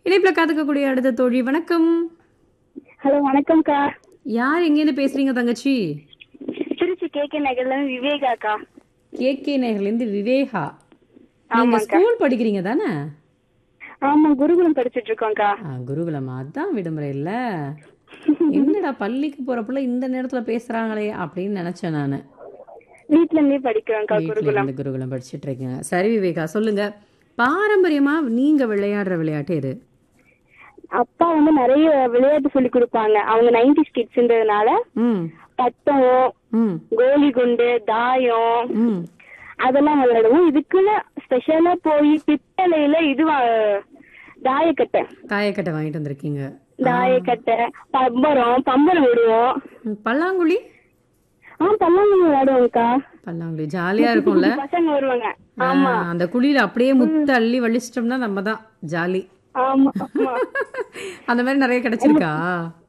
இணைப்புல காத்துக்கக்கூடிய அடுத்த தோழி வணக்கம். ஹலோ வணக்கம்க்கா. யார் எங்கேருந்து பேசுறீங்க தங்கச்சி? திருச்சி கேகே நகர்ல இருந்து விவேகாக்கா. கேகே நகர்லேருந்து விவேகா. நீங்க ஆமாக்கா. ஸ்கூல் படிக்கிறீங்க தானே? ஆமா, குருகுலம் படிச்சிட்டு இருக்கோம்க்கா. குருகுலமா? அதான் விடுமுறை இல்ல. என்னடா பள்ளிக்கு போறப்பல இந்த நேரத்துல பேசுறாங்களே அப்படின்னு நினைச்சேன் நானு. வீட்ல இருந்தே படிக்கிறோம்க்கா வீட்ல குருகுலம். இருந்து குருகுலம் படிச்சிட்டு இருக்கீங்க. சரி விவேகா, சொல்லுங்க. பாரம்பரியமா நீங்க விளையாடுற விளையாட்டு எது? அப்பா வந்து நிறைய விளையாட்டு சொல்லி கொடுப்பாங்க. அவங்க 90s கிட்ஸ்ன்றதுனால ம் பட்டம், ம் கோலி குண்டு, தாயம் ம் அதெல்லாம் விளையாடுவோம். இதுக்குன்னு ஸ்பெஷலா போய் பித்தளையில தாயக்கட்டை தாயக்கட்டை வாங்கிட்டு வந்திருக்கீங்க. தாயக்கட்டை, பம்பரம் விடுவோம். பல்லாங்குழி? பல்லாங்குழி விளையாடுவோம்க்கா. பல்லாங்குழி ஜாலியா இருக்கும்ல. பசங்க வருவாங்க. ஆமா அந்த குழியில அப்படியே முத்து அள்ளி வலிச்சிட்டோம்னா நம்ம தான் ஜாலி. ஆமா ஆமா. அந்த மாதிரி நிறைய கிடைச்சிருக்கா?